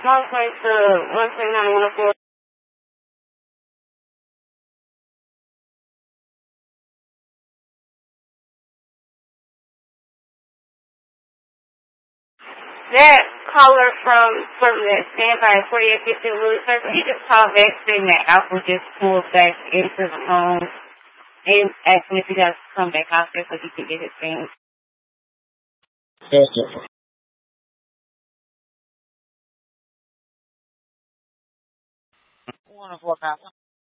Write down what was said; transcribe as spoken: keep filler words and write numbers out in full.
one point to one point nine one four. That caller from from that standby forty-eight fifty Louis Circle, he just called back saying that Apple just pulled back into the home and asking if he has to come back out there so he can get his things. Yes, sir. One of four pounds.